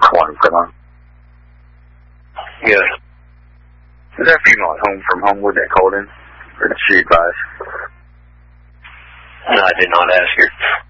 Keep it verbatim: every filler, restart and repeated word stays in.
one from home. Yes. Is that female at home from Homewood that called in? Or did she advise? No, I did not ask her.